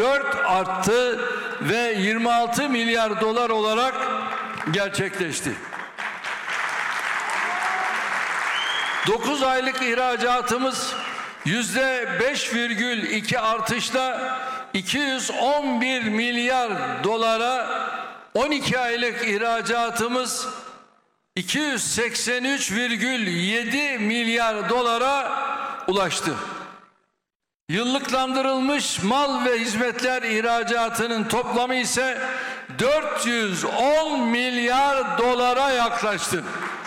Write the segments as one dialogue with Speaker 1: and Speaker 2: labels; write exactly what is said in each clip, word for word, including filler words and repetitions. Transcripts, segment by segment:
Speaker 1: dört arttı ve yirmi altı milyar dolar olarak gerçekleşti. dokuz aylık ihracatımız yüzde beş virgül iki artışla iki yüz on bir milyar dolara, on iki aylık ihracatımız iki yüz seksen üç virgül yedi milyar dolara ulaştı. Yıllıklandırılmış mal ve hizmetler ihracatının toplamı ise dört yüz on milyar dolara yaklaştı.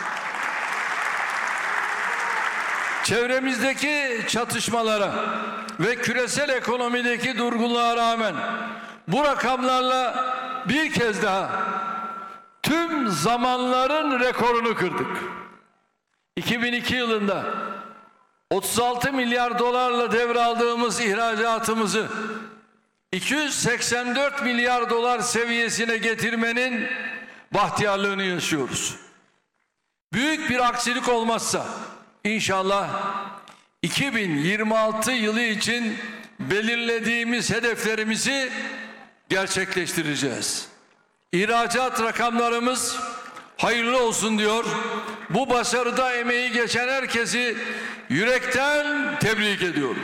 Speaker 1: Çevremizdeki çatışmalara ve küresel ekonomideki durgunluğa rağmen bu rakamlarla bir kez daha tüm zamanların rekorunu kırdık. iki bin iki yılında otuz altı milyar dolarla devraldığımız ihracatımızı iki yüz seksen dört milyar dolar seviyesine getirmenin bahtiyarlığını yaşıyoruz. Büyük bir aksilik olmazsa İnşallah iki bin yirmi altı yılı için belirlediğimiz hedeflerimizi gerçekleştireceğiz. İhracat rakamlarımız hayırlı olsun diyor. Bu başarıda emeği geçen herkesi yürekten tebrik ediyorum.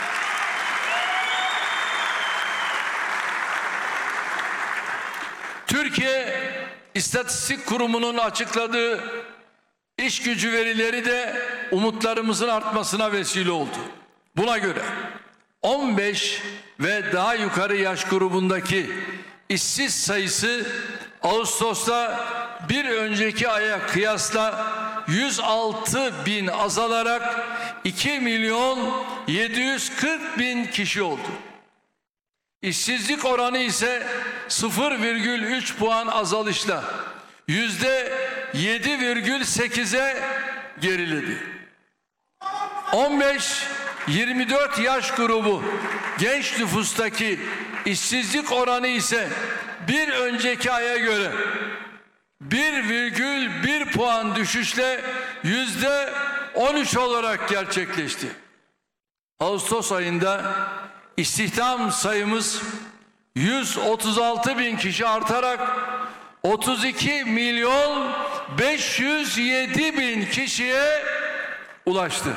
Speaker 1: Türkiye İstatistik Kurumu'nun açıkladığı İş gücü verileri de umutlarımızın artmasına vesile oldu. Buna göre on beş ve daha yukarı yaş grubundaki işsiz sayısı Ağustos'ta bir önceki aya kıyasla yüz altı bin azalarak iki milyon yedi yüz kırk bin kişi oldu. İşsizlik oranı ise sıfır virgül üç puan azalışla yüzde yedi virgül sekize geriledi. on beş yirmi dört yaş grubu genç nüfustaki işsizlik oranı ise bir önceki aya göre bir virgül bir puan düşüşle yüzde on üç olarak gerçekleşti. Ağustos ayında istihdam sayımız yüz otuz altı bin kişi artarak otuz iki milyon beş yüz yedi bin kişiye ulaştı.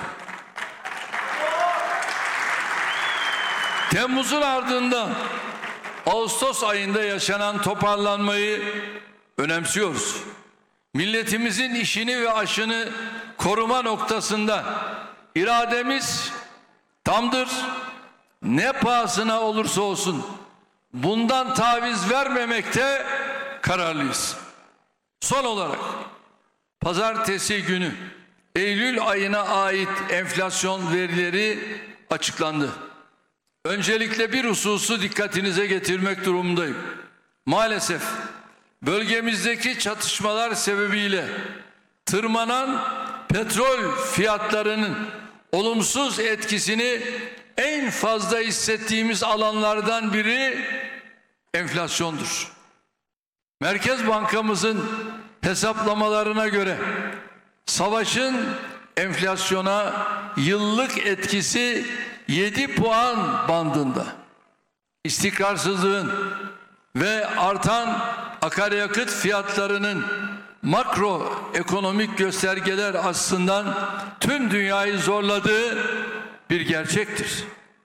Speaker 1: Temmuz'un ardından Ağustos ayında yaşanan toparlanmayı önemsiyoruz. Milletimizin işini ve aşını koruma noktasında irademiz tamdır. Ne pahasına olursa olsun bundan taviz vermemekte kararlıyız. Son olarak pazartesi günü Eylül ayına ait enflasyon verileri açıklandı. Öncelikle bir hususu dikkatinize getirmek durumundayım. Maalesef bölgemizdeki çatışmalar sebebiyle tırmanan petrol fiyatlarının olumsuz etkisini en fazla hissettiğimiz alanlardan biri enflasyondur. Merkez Bankamızın hesaplamalarına göre savaşın enflasyona yıllık etkisi yedi puan bandında. İstikrarsızlığın ve artan akaryakıt fiyatlarının makro ekonomik göstergeler açısından tüm dünyayı zorladığı bir gerçektir.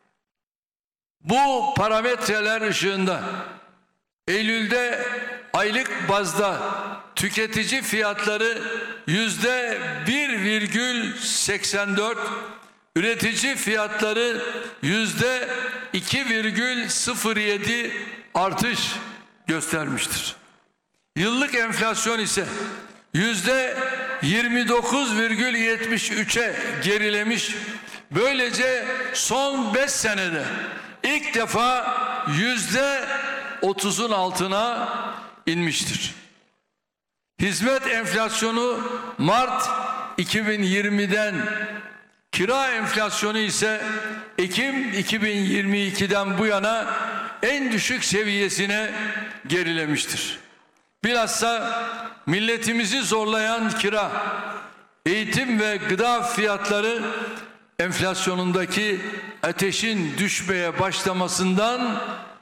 Speaker 1: Bu parametreler ışığında Eylül'de aylık bazda tüketici fiyatları yüzde bir virgül seksen dört, üretici fiyatları yüzde iki virgül sıfır yedi artış göstermiştir. Yıllık enflasyon ise yüzde yirmi dokuz virgül yetmiş üçe gerilemiş. Böylece son beş senede ilk defa yüzde otuzun altına inmiştir. Hizmet enflasyonu Mart iki bin yirmiden, kira enflasyonu ise Ekim iki bin yirmi ikiden bu yana en düşük seviyesine gerilemiştir. Bilhassa milletimizi zorlayan kira, eğitim ve gıda fiyatları enflasyonundaki ateşin düşmeye başlamasından